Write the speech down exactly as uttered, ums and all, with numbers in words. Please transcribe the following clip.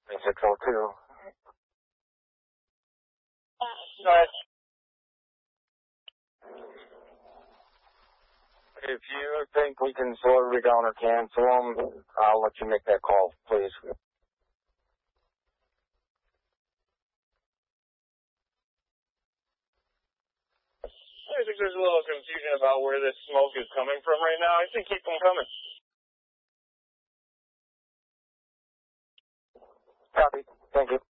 six oh two. Go ahead. If you think we can slow it down or cancel them, I'll let you make that call, please. I think there's a little confusion about where this smoke is coming from right now. I think keep them coming. Copy. Thank you.